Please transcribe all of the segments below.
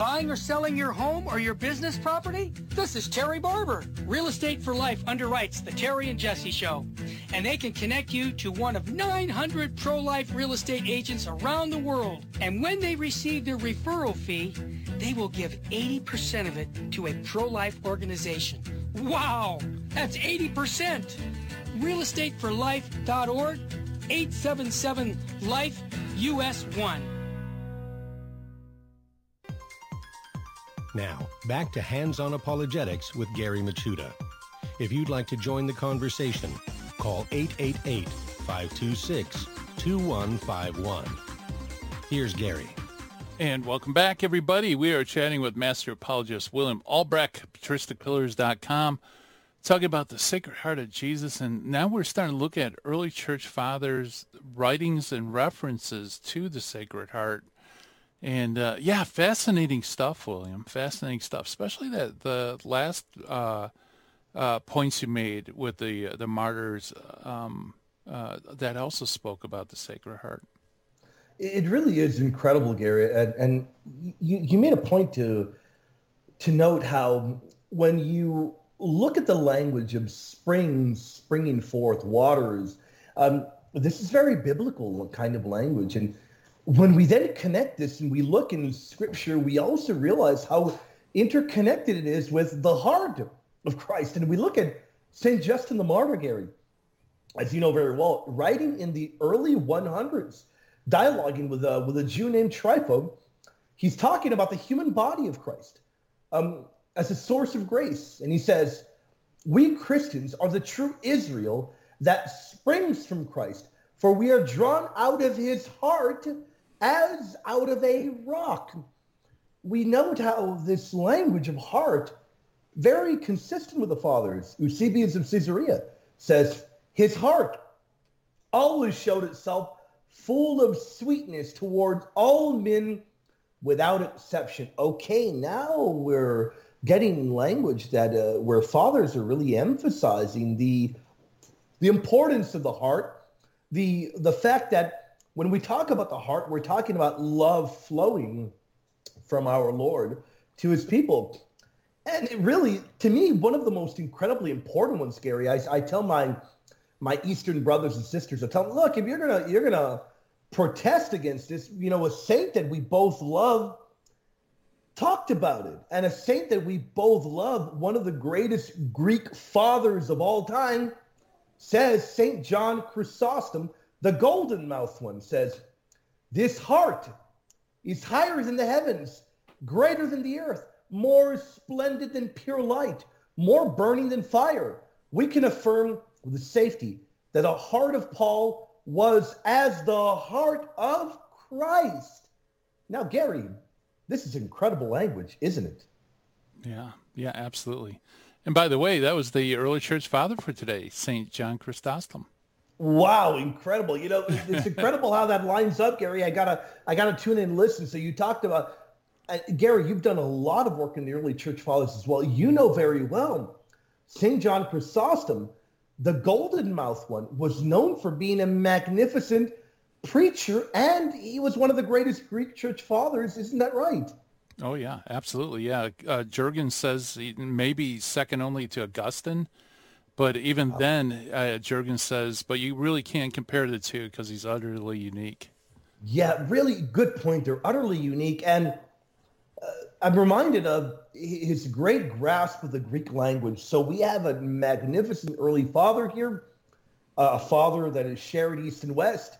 Buying or selling your home or your business property? This is Terry Barber. Real Estate for Life underwrites the Terry and Jesse Show. And they can connect you to one of 900 pro-life real estate agents around the world. And when they receive their referral fee, they will give 80% of it to a pro-life organization. Wow, that's 80%. realestateforlife.org, 877-LIFE-US1. Now, back to Hands-On Apologetics with Gary Michuta. If you'd like to join the conversation, call 888-526-2151. Here's Gary. And welcome back, everybody. We are chatting with Master Apologist William Albrecht, patristicpillars.com, talking about the Sacred Heart of Jesus. And now we're starting to look at early church fathers' writings and references to the Sacred Heart. And, fascinating stuff, William. Fascinating stuff, especially the last points you made with the martyrs that also spoke about the Sacred Heart. It really is incredible, Gary. And you made a point to note how when you look at the language of springing forth, waters, this is very biblical kind of language. And when we then connect this and we look in Scripture, we also realize how interconnected it is with the heart of Christ. And we look at St. Justin the Martyr, Gary, as you know very well, writing in the early 100s, dialoguing with a Jew named Trypho. He's talking about the human body of Christ as a source of grace. And he says, we Christians are the true Israel that springs from Christ, for we are drawn out of his heart as out of a rock. We note how this language of heart, very consistent with the fathers. Eusebius of Caesarea says, his heart always showed itself full of sweetness towards all men without exception. Okay, now we're getting language that where fathers are really emphasizing the importance of the heart, the fact that when we talk about the heart, we're talking about love flowing from our Lord to his people. And it really, to me, one of the most incredibly important ones, Gary, I tell my Eastern brothers and sisters, I tell them, look, if you're gonna protest against this, a saint that we both love talked about it. And a saint that we both love, one of the greatest Greek fathers of all time, says, St. John Chrysostom, the golden-mouthed one, says, this heart is higher than the heavens, greater than the earth, more splendid than pure light, more burning than fire. We can affirm with safety that the heart of Paul was as the heart of Christ. Now, Gary, this is incredible language, isn't it? Yeah, absolutely. And by the way, that was the early church father for today, St. John Chrysostom. Wow, incredible. It's incredible how that lines up, Gary. I gotta tune in and listen. So you talked about, Gary, you've done a lot of work in the early church fathers as well. You know very well, St. John Chrysostom, the golden-mouthed one, was known for being a magnificent preacher, and he was one of the greatest Greek church fathers. Isn't that right? Oh, yeah, absolutely. Yeah. Jurgen says he may be second only to Augustine, but even then, Jurgen says, but you really can't compare the two because he's utterly unique. Yeah, really good point. They're utterly unique. And I'm reminded of his great grasp of the Greek language. So we have a magnificent early father here, a father that is shared east and west.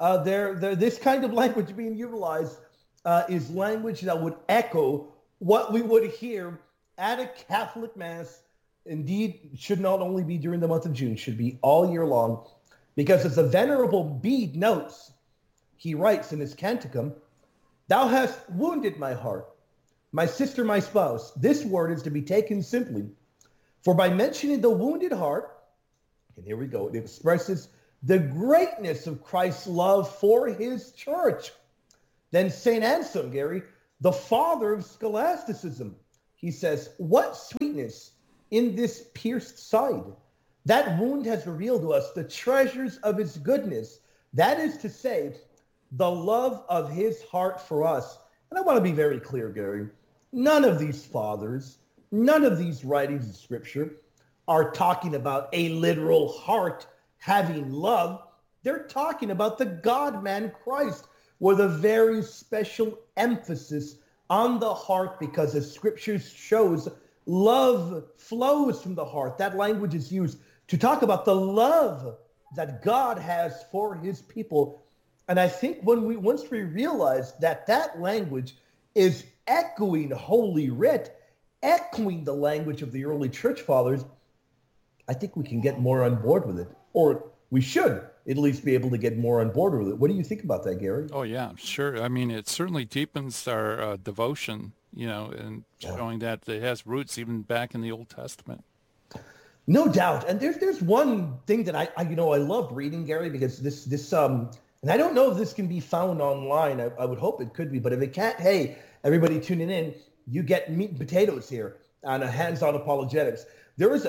This kind of language being utilized is language that would echo what we would hear at a Catholic Mass. Indeed, should not only be during the month of June, should be all year long. Because as the Venerable Bede notes, he writes in his Canticum, thou hast wounded my heart, my sister, my spouse. This word is to be taken simply. For by mentioning the wounded heart, and here we go, it expresses the greatness of Christ's love for his church. Then St. Anselm, Gary, the father of scholasticism, he says, what sweetness in this pierced side. That wound has revealed to us the treasures of his goodness. That is to say, the love of his heart for us. And I want to be very clear, Gary. none of these fathers, none of these writings of Scripture are talking about a literal heart having love. They're talking about the God-man Christ, with a very special emphasis on the heart, because as Scripture shows, love flows from the heart. That language is used to talk about the love that God has for his people. And I think once we realize that that language is echoing Holy Writ, echoing the language of the early church fathers, I think we can get more on board with it, or we should at least be able to get more on board with it. What do you think about that, Gary? Oh, yeah, sure. I mean, it certainly deepens our devotion, and showing that it has roots even back in the Old Testament. No doubt. And there's one thing that I love reading, Gary, because this and I don't know if this can be found online. I would hope it could be, but if it can't, hey, everybody tuning in, you get meat and potatoes here on a Hands-On Apologetics. There was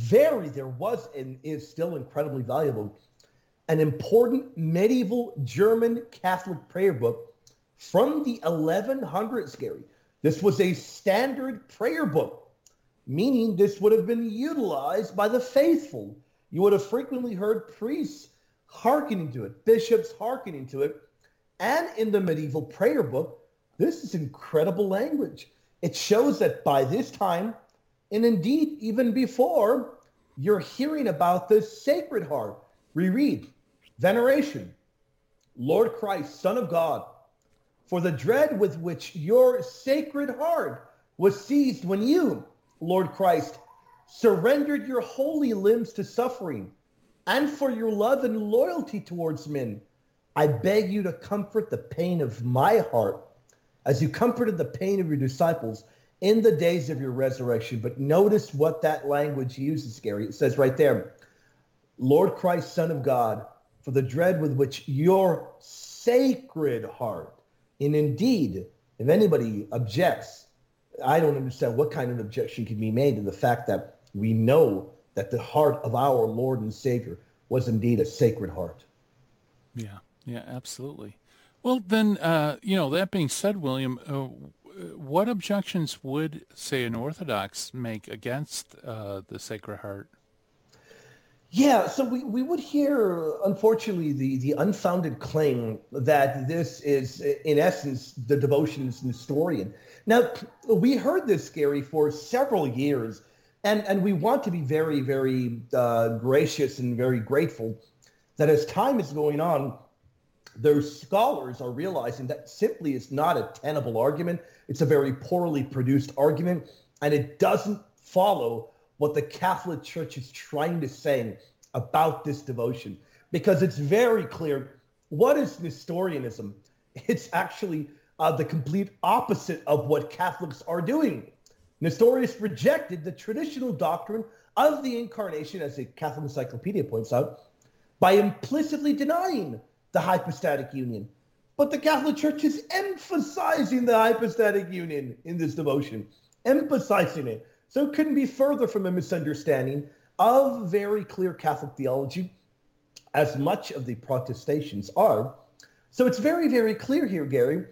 and is still incredibly valuable, an important medieval German Catholic prayer book from the 1100s, Gary. This was a standard prayer book, meaning this would have been utilized by the faithful. You would have frequently heard priests hearkening to it, bishops hearkening to it. And in the medieval prayer book, this is incredible language. It shows that by this time, and indeed even before, you're hearing about the Sacred Heart. We read, veneration, Lord Christ, Son of God, for the dread with which your Sacred Heart was seized when you, Lord Christ, surrendered your holy limbs to suffering, and for your love and loyalty towards men, I beg you to comfort the pain of my heart as you comforted the pain of your disciples in the days of your resurrection. But notice what that language uses, Gary. It says right there, Lord Christ, Son of God, for the dread with which your Sacred Heart. And indeed, if anybody objects, I don't understand what kind of objection can be made to the fact that we know that the heart of our Lord and Savior was indeed a Sacred Heart. Yeah, absolutely. Well, then, that being said, William, what objections would, say, an Orthodox make against the Sacred Heart? Yeah, so we would hear, unfortunately, the unfounded claim that this is, in essence, the devotion's Nestorian. Now, we heard this, Gary, for several years, and we want to be very, very gracious and very grateful that as time is going on, those scholars are realizing that simply is not a tenable argument. It's a very poorly produced argument, and it doesn't follow what the Catholic Church is trying to say about this devotion, because it's very clear. What is Nestorianism? It's actually the complete opposite of what Catholics are doing. Nestorius rejected the traditional doctrine of the Incarnation, as the Catholic Encyclopedia points out, by implicitly denying the hypostatic union. But the Catholic Church is emphasizing the hypostatic union in this devotion, emphasizing it. So it couldn't be further from a misunderstanding of very clear Catholic theology, as much of the protestations are. So it's very, very clear here, Gary.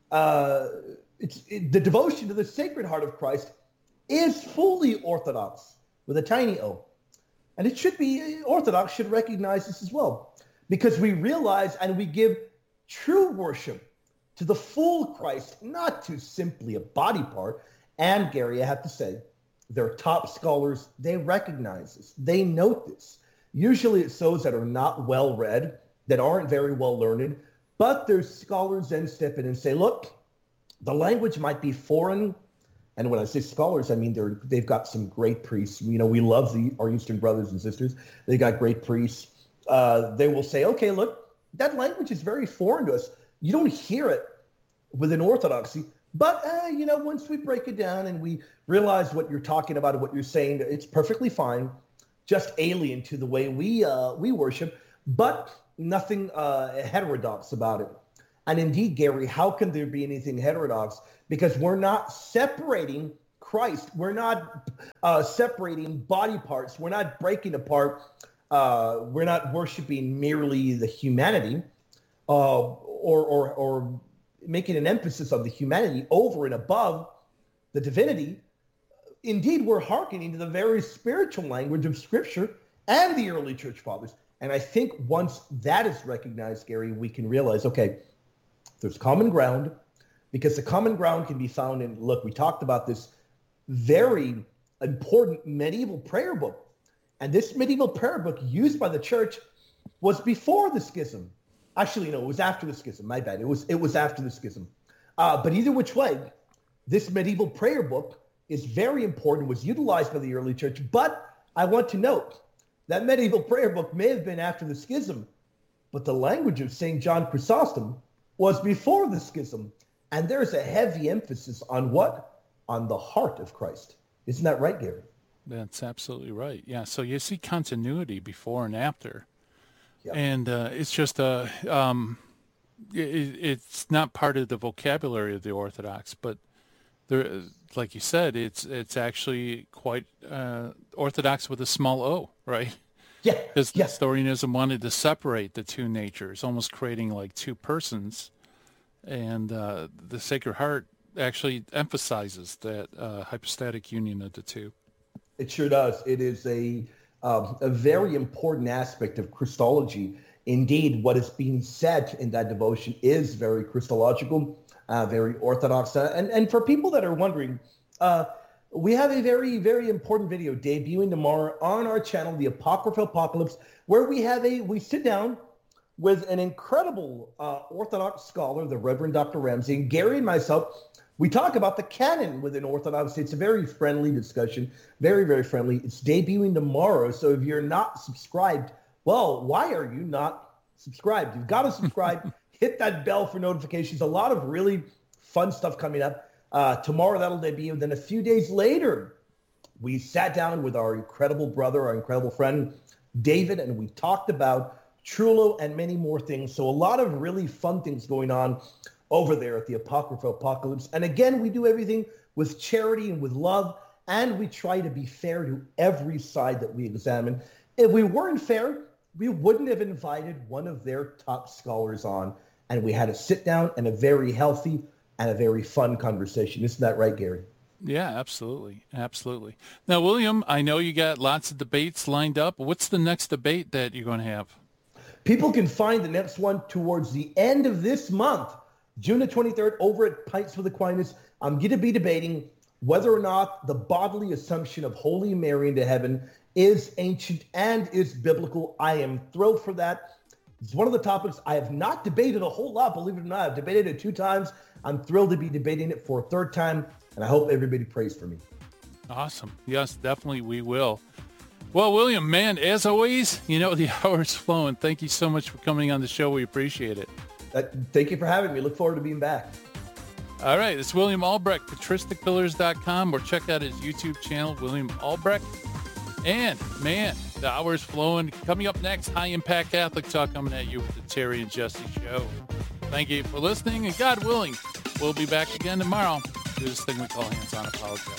The devotion to the Sacred Heart of Christ is fully Orthodox, with a tiny O. And it should be, Orthodox should recognize this as well, because we realize and we give true worship to the full Christ, not to simply a body part. And Gary, I have to say, their top scholars, they recognize this. They note this. Usually it's those that are not well read, that aren't very well learned, but their scholars then step in and say, look, the language might be foreign. And when I say scholars, I mean they've got some great priests. We love our Eastern brothers and sisters. They got great priests. They will say, okay, look, that language is very foreign to us. You don't hear it within Orthodoxy. But, once we break it down and we realize what you're talking about and what you're saying, it's perfectly fine, just alien to the way we worship, but nothing heterodox about it. And indeed, Gary, how can there be anything heterodox? Because we're not separating Christ. We're not separating body parts. We're not breaking apart. We're not worshiping merely the humanity or making an emphasis of the humanity over and above the divinity, indeed, we're hearkening to the very spiritual language of Scripture and the early church fathers. And I think once that is recognized, Gary, we can realize, okay, there's common ground, because the common ground can be found in, look, we talked about this very important medieval prayer book. And this medieval prayer book used by the church was before the schism. Actually, no, it was after the schism. My bad. It was after the schism. But either which way, this medieval prayer book is very important, was utilized by the early church. But I want to note that medieval prayer book may have been after the schism, but the language of St. John Chrysostom was before the schism. And there's a heavy emphasis on what? On the heart of Christ. Isn't that right, Gary? That's absolutely right. Yeah. So you see continuity before and after. Yep. And it's just it's not part of the vocabulary of the Orthodox, but there, like you said, it's actually quite Orthodox with a small o, right? Yeah. Because Nestorianism wanted to separate the two natures, almost creating like two persons, and the Sacred Heart actually emphasizes that hypostatic union of the two. It sure does. It is a very important aspect of Christology. Indeed, what is being said in that devotion is very Christological, very Orthodox. And for people that are wondering, we have a very, very important video debuting tomorrow on our channel, The Apocryphal Apocalypse, where we sit down with an incredible Orthodox scholar, the Reverend Dr. Ramsey, and Gary and myself. We talk about the canon within Orthodoxy. It's a very friendly discussion, very, very friendly. It's debuting tomorrow. So if you're not subscribed, well, why are you not subscribed? You've got to subscribe. Hit that bell for notifications. A lot of really fun stuff coming up. Tomorrow that'll debut. Then a few days later, we sat down with our incredible brother, our incredible friend, David, and we talked about Trullo and many more things. So a lot of really fun things going on over there at the Apocryphal Apocalypse. And again, we do everything with charity and with love, and we try to be fair to every side that we examine. If we weren't fair, we wouldn't have invited one of their top scholars on, and we had a sit down and a very healthy and a very fun conversation. Isn't that right, Gary? Yeah, absolutely. Absolutely. Now, William, I know you got lots of debates lined up. What's the next debate that you're going to have? People can find the next one towards the end of this month, June the 23rd, over at Pints with Aquinas. I'm going to be debating whether or not the bodily assumption of Holy Mary into heaven is ancient and is biblical. I am thrilled for that. It's one of the topics I have not debated a whole lot, believe it or not. I've debated it 2 times. I'm thrilled to be debating it for a 3rd time, and I hope everybody prays for me. Awesome. Yes, definitely we will. Well, William, man, as always, you know, the hour's flowing. Thank you so much for coming on the show. We appreciate it. Thank you for having me. Look forward to being back. All right. It's William Albrecht, patristicpillars.com, or check out his YouTube channel, William Albrecht. And, man, the hour's flowing. Coming up next, High Impact Catholic Talk coming at you with the Terry and Jesse Show. Thank you for listening, and God willing, we'll be back again tomorrow. Do this thing we call Hands-On Apologetics.